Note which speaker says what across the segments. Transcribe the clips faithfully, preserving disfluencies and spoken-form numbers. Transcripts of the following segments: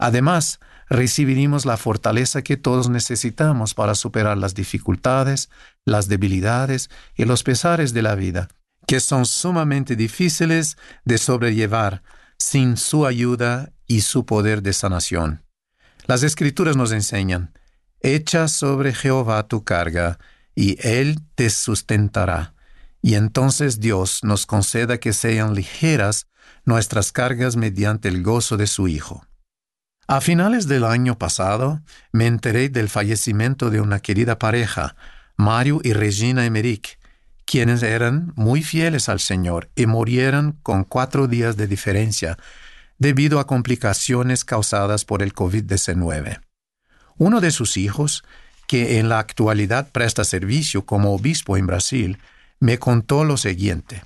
Speaker 1: Además, recibiremos la fortaleza que todos necesitamos para superar las dificultades, las debilidades y los pesares de la vida, que son sumamente difíciles de sobrellevar sin su ayuda y su poder de sanación. Las Escrituras nos enseñan: echa sobre Jehová tu carga, y Él te sustentará. Y entonces Dios nos conceda que sean ligeras nuestras cargas mediante el gozo de su Hijo. A finales del año pasado, me enteré del fallecimiento de una querida pareja, Mario y Regina Emmerich, quienes eran muy fieles al Señor y murieron con cuatro días de diferencia debido a complicaciones causadas por el COVID diecinueve. Uno de sus hijos, que en la actualidad presta servicio como obispo en Brasil, me contó lo siguiente: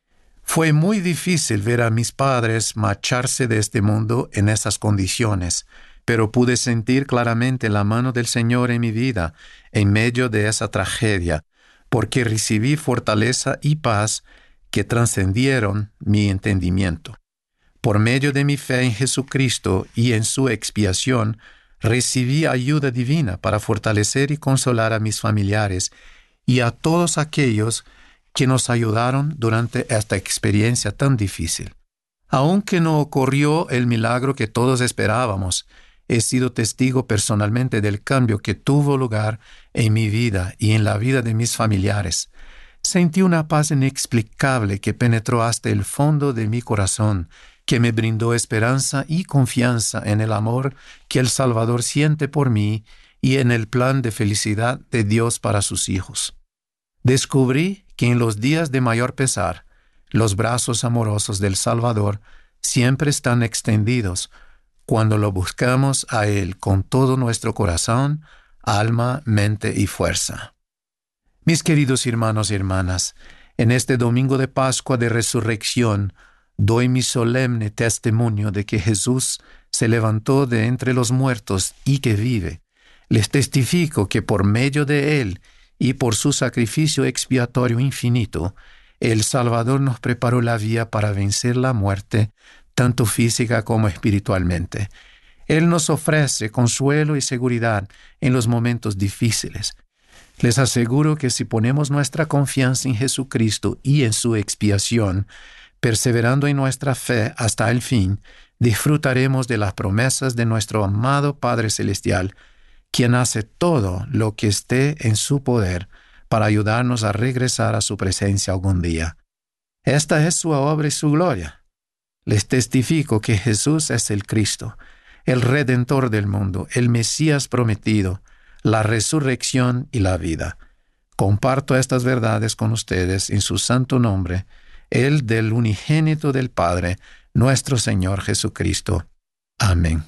Speaker 1: fue muy difícil ver a mis padres marcharse de este mundo en esas condiciones, pero pude sentir claramente la mano del Señor en mi vida en medio de esa tragedia, porque recibí fortaleza y paz que trascendieron mi entendimiento. Por medio de mi fe en Jesucristo y en su expiación, recibí ayuda divina para fortalecer y consolar a mis familiares y a todos aquellos que nos ayudaron durante esta experiencia tan difícil. Aunque no ocurrió el milagro que todos esperábamos, he sido testigo personalmente del cambio que tuvo lugar en mi vida y en la vida de mis familiares. Sentí una paz inexplicable que penetró hasta el fondo de mi corazón, que me brindó esperanza y confianza en el amor que el Salvador siente por mí y en el plan de felicidad de Dios para sus hijos. Descubrí que en los días de mayor pesar, los brazos amorosos del Salvador siempre están extendidos cuando lo buscamos a Él con todo nuestro corazón, alma, mente y fuerza. Mis queridos hermanos y hermanas, en este domingo de Pascua de Resurrección, doy mi solemne testimonio de que Jesús se levantó de entre los muertos y que vive. Les testifico que por medio de Él y por su sacrificio expiatorio infinito, el Salvador nos preparó la vía para vencer la muerte, tanto física como espiritualmente. Él nos ofrece consuelo y seguridad en los momentos difíciles. Les aseguro que si ponemos nuestra confianza en Jesucristo y en su expiación, perseverando en nuestra fe hasta el fin, disfrutaremos de las promesas de nuestro amado Padre Celestial, quien hace todo lo que esté en su poder para ayudarnos a regresar a su presencia algún día. Esta es su obra y su gloria. Les testifico que Jesús es el Cristo, el Redentor del mundo, el Mesías prometido, la resurrección y la vida. Comparto estas verdades con ustedes en su santo nombre, el del unigénito del Padre, nuestro Señor Jesucristo. Amén.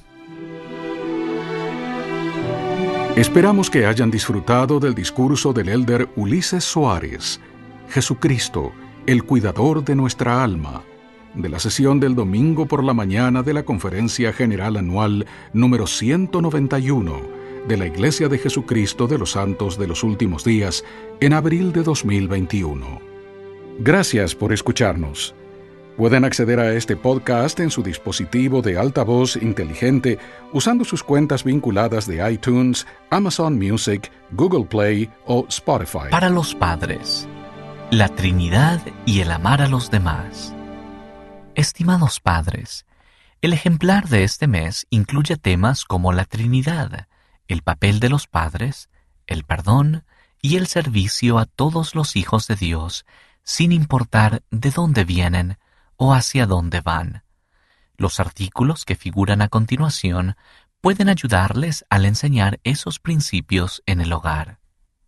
Speaker 2: Esperamos que hayan disfrutado del discurso del elder Ulises Soares, Jesucristo, el cuidador de nuestra alma, de la sesión del domingo por la mañana de la Conferencia General Anual número ciento noventa y uno de la Iglesia de Jesucristo de los Santos de los Últimos Días en abril de dos mil veintiuno. Gracias por escucharnos. Pueden acceder a este podcast en su dispositivo de altavoz inteligente usando sus cuentas vinculadas de iTunes, Amazon Music, Google Play o Spotify.
Speaker 3: Para los padres, la Trinidad y el amar a los demás. Estimados padres, el ejemplar de este mes incluye temas como la Trinidad, el papel de los padres, el perdón y el servicio a todos los hijos de Dios, sin importar de dónde vienen o hacia dónde van. Los artículos que figuran a continuación pueden ayudarles al enseñar esos principios en el hogar.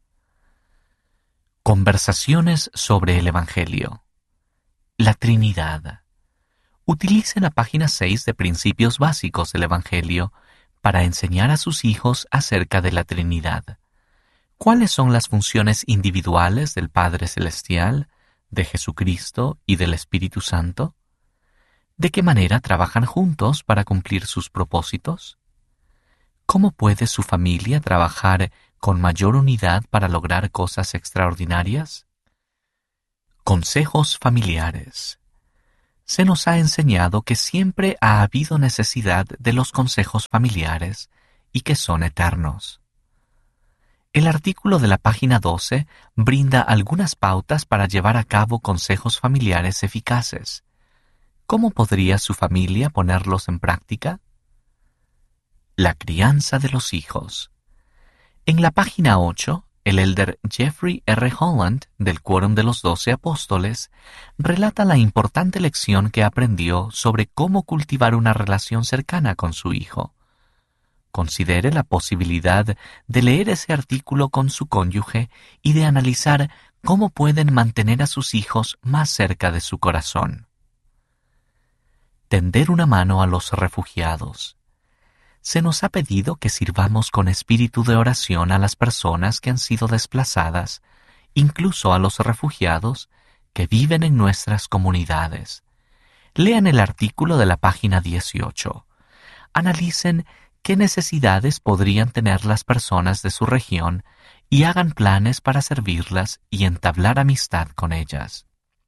Speaker 3: Conversaciones sobre el Evangelio. La Trinidad. Utilicen la página seis de Principios Básicos del Evangelio para enseñar a sus hijos acerca de la Trinidad. ¿Cuáles son las funciones individuales del Padre Celestial, de Jesucristo y del Espíritu Santo? ¿De qué manera trabajan juntos para cumplir sus propósitos? ¿Cómo puede su familia trabajar con mayor unidad para lograr cosas extraordinarias? Consejos familiares. Se nos ha enseñado que siempre ha habido necesidad de los consejos familiares y que son eternos. El artículo de la página doce brinda algunas pautas para llevar a cabo consejos familiares eficaces. ¿Cómo podría su familia ponerlos en práctica? La crianza de los hijos. En la página ocho, el elder Jeffrey R. Holland, del Quórum de los Doce Apóstoles, relata la importante lección que aprendió sobre cómo cultivar una relación cercana con su hijo. Considere la posibilidad de leer ese artículo con su cónyuge y de analizar cómo pueden mantener a sus hijos más cerca de su corazón. Tender una mano a los refugiados. Se nos ha pedido que sirvamos con espíritu de oración a las personas que han sido desplazadas, incluso a los refugiados que viven en nuestras comunidades. Lean el artículo de la página dieciocho. Analicen qué necesidades podrían tener las personas de su región y hagan planes para servirlas y entablar amistad con ellas.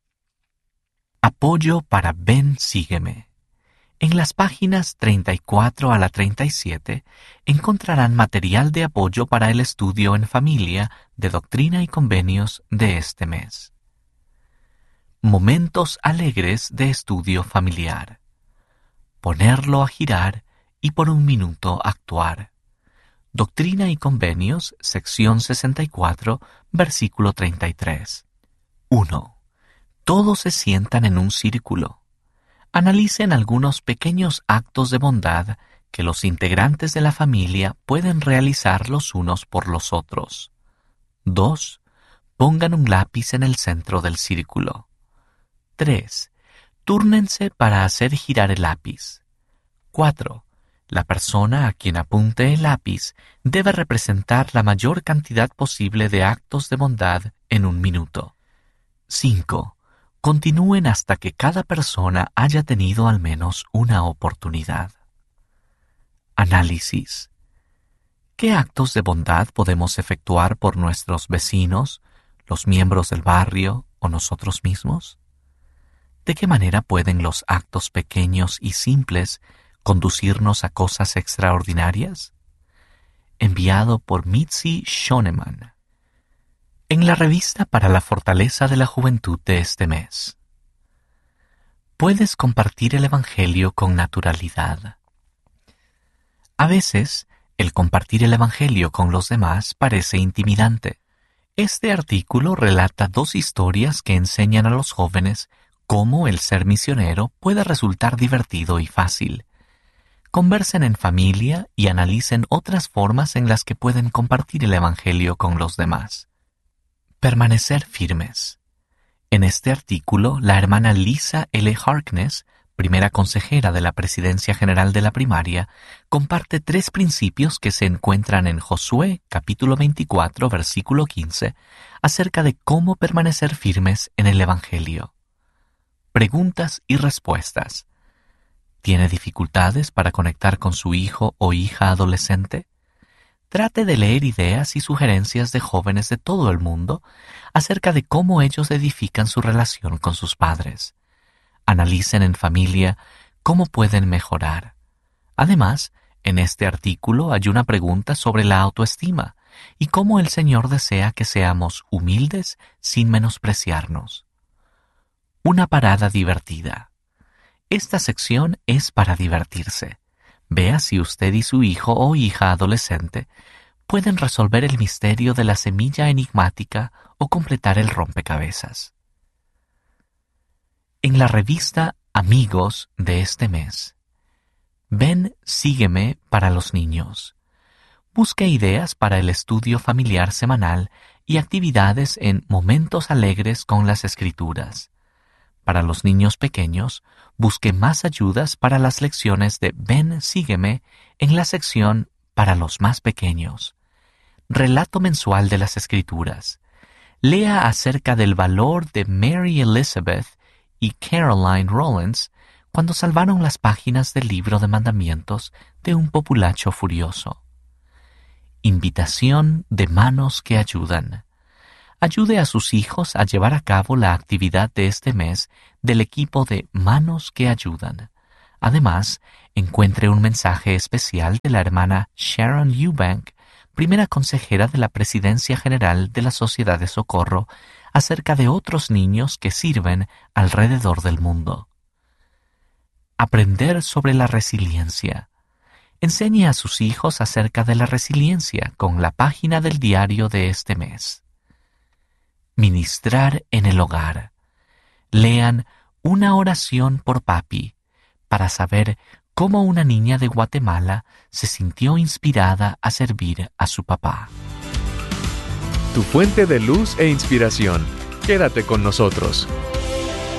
Speaker 3: Apoyo para Ven, Sígueme. En las páginas treinta y cuatro a la treinta y siete encontrarán material de apoyo para el estudio en familia de Doctrina y Convenios de este mes. Momentos alegres de estudio familiar. Ponerlo a girar y por un minuto actuar. Doctrina y Convenios, sección sesenta y cuatro, versículo treinta y tres. uno. Todos se sientan en un círculo. Analicen algunos pequeños actos de bondad que los integrantes de la familia pueden realizar los unos por los otros. dos. Pongan un lápiz en el centro del círculo. tres. Túrnense para hacer girar el lápiz. cuatro. La persona a quien apunte el lápiz debe representar la mayor cantidad posible de actos de bondad en un minuto. cinco. Continúen hasta que cada persona haya tenido al menos una oportunidad. Análisis. ¿Qué actos de bondad podemos efectuar por nuestros vecinos, los miembros del barrio o nosotros mismos? ¿De qué manera pueden los actos pequeños y simples conducirnos a cosas extraordinarias? Enviado por Mitzi Schoenemann. En la revista para la fortaleza de la juventud de este mes. Puedes compartir el Evangelio con naturalidad. A veces, el compartir el Evangelio con los demás parece intimidante. Este artículo relata dos historias que enseñan a los jóvenes cómo el ser misionero puede resultar divertido y fácil. Conversen en familia y analicen otras formas en las que pueden compartir el Evangelio con los demás. Permanecer firmes. En este artículo, la hermana Lisa L. Harkness, primera consejera de la Presidencia General de la Primaria, comparte tres principios que se encuentran en Josué, capítulo veinticuatro, versículo quince, acerca de cómo permanecer firmes en el Evangelio. Preguntas y respuestas. ¿Tiene dificultades para conectar con su hijo o hija adolescente? Trate de leer ideas y sugerencias de jóvenes de todo el mundo acerca de cómo ellos edifican su relación con sus padres. Analicen en familia cómo pueden mejorar. Además, en este artículo hay una pregunta sobre la autoestima y cómo el Señor desea que seamos humildes sin menospreciarnos. Una parada divertida. Esta sección es para divertirse. Vea si usted y su hijo o hija adolescente pueden resolver el misterio de la semilla enigmática o completar el rompecabezas. En la revista Amigos de este mes. Ven, sígueme para los niños. Busque ideas para el estudio familiar semanal y actividades en Momentos Alegres con las Escrituras. Para los niños pequeños, busque más ayudas para las lecciones de Ven, sígueme en la sección Para los más pequeños. Relato mensual de las Escrituras. Lea acerca del valor de Mary Elizabeth y Caroline Rollins cuando salvaron las páginas del libro de mandamientos de un populacho furioso. Invitación de manos que ayudan. Ayude a sus hijos a llevar a cabo la actividad de este mes del equipo de Manos que Ayudan. Además, encuentre un mensaje especial de la hermana Sharon Eubank, primera consejera de la Presidencia General de la Sociedad de Socorro, acerca de otros niños que sirven alrededor del mundo. Aprender sobre la resiliencia. Enseñe a sus hijos acerca de la resiliencia con la página del diario de este mes. Ministrar en el hogar. Lean Una oración por papi para saber cómo una niña de Guatemala se sintió inspirada a servir a su papá.
Speaker 4: Tu fuente de luz e inspiración. Quédate con nosotros.